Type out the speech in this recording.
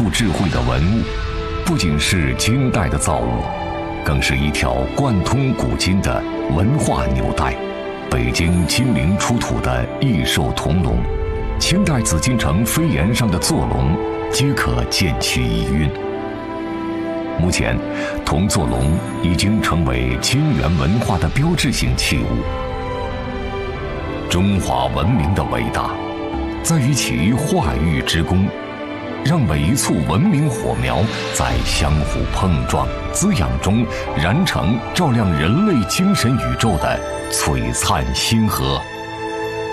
富智慧的文物，不仅是金代的造物，更是一条贯通古今的文化纽带。北京金陵出土的异兽铜龙，清代紫禁城飞檐上的坐龙，皆可见其遗韵。目前，铜坐龙已经成为金元文化的标志性器物。中华文明的伟大，在于其化育之功，让每一簇文明火苗在相互碰撞、滋养中燃成照亮人类精神宇宙的璀璨星河。